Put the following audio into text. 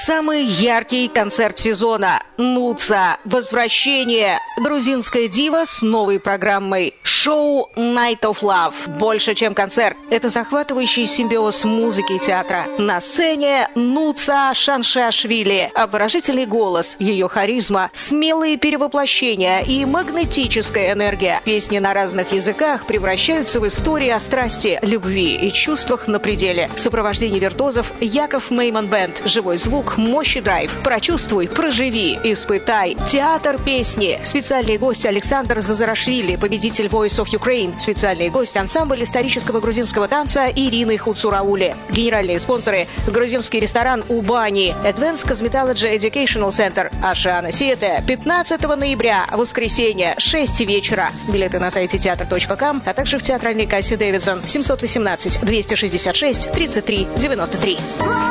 Самый яркий концерт сезона. Нуца. Возвращение. Грузинская дива с новой программой. Шоу Night of Love. Больше, чем концерт. Это захватывающий симбиоз музыки и театра. На сцене Нуца Шаншашвили. Обворожительный голос, ее харизма, смелые перевоплощения и магнетическая энергия. Песни на разных языках превращаются в истории о страсти, любви и чувствах на пределе. В сопровождении виртуозов Яков Мейман Бэнд. Живой звук, мощь и драйв. Прочувствуй, проживи, испытай. Театр песни. Специальный гость Александр Зазарашвили, победитель Voice of Ukraine. Специальный гость ансамбль исторического грузинского танца Ирины Хуцураули. Генеральные спонсоры – грузинский ресторан «Убани», Advanced Cosmetology Educational Center, Ашана Сиэте. 15 ноября, воскресенье, 6 вечера. Билеты на сайте театр.ком, а также в театральной кассе Дэвидсон 718 266 33 93.